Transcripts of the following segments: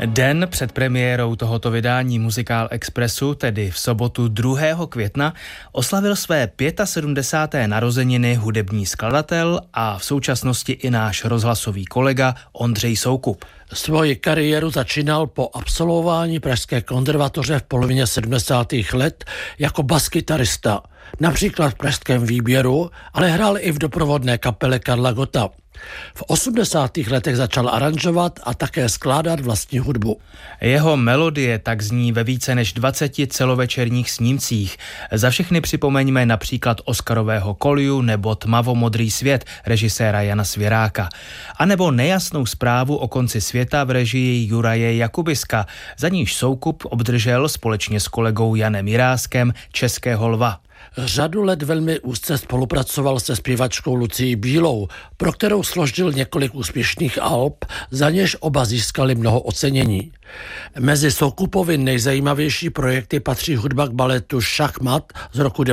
Den před premiérou tohoto vydání Muzikál Expressu, tedy v sobotu 2. května, oslavil své 75. narozeniny hudební skladatel a v současnosti i náš rozhlasový kolega Ondřej Soukup. Svoji kariéru začínal po absolvování Pražské konzervatoře v polovině 70. let jako baskytarista, například v Pražském výběru, ale hrál i v doprovodné kapele Karla Gotta. V 80. letech začal aranžovat a také skládat vlastní hudbu. Jeho melodie tak zní ve více než 20 celovečerních snímcích. Za všechny připomeňme například Oscarového Kolju nebo Tmavomodrý svět režiséra Jana Svěráka. A nebo Nejasnou zprávu o konci světa v režii Juraje Jakubiska, za níž Soukup obdržel společně s kolegou Janem Jiráskem Českého lva. Řadu let velmi úzce spolupracoval se zpěvačkou Lucií Bílou, pro kterou složil několik úspěšných alb, za něž oba získali mnoho ocenění. Mezi Soukupovy nejzajímavější projekty patří hudba k baletu Šachmat z roku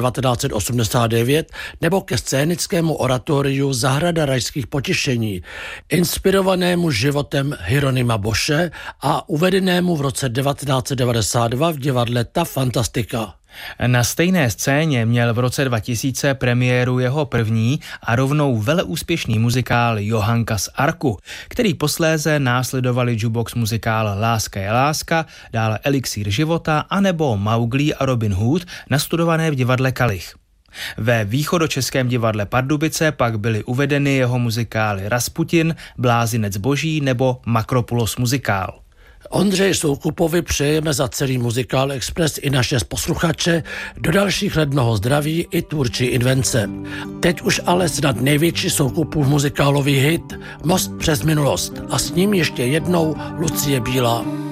1989 nebo ke scénickému oratoriu Zahrada rajských potěšení, inspirovanému životem Hieronyma Bosche a uvedenému v roce 1992 v divadle Ta Fantastika. Na stejné scéně měl v roce 2000 premiéru jeho první a rovnou veleúspěšný muzikál Johanka z Arku, který posléze následovali jukebox muzikál Láska je láska, dále Elixír života anebo Mauglí a Robin Hood, nastudované v divadle Kalich. Ve východočeském divadle Pardubice pak byly uvedeny jeho muzikály Rasputin, Blázinec boží nebo Makropulos muzikál. Ondřeji Soukupovi přejeme za celý Muzikál Express i naše posluchače do dalších let mnoho zdraví i tvůrčí invence. Teď už ale snad největší Soukupův muzikálový hit Most přes minulost a s ním ještě jednou Lucie Bílá.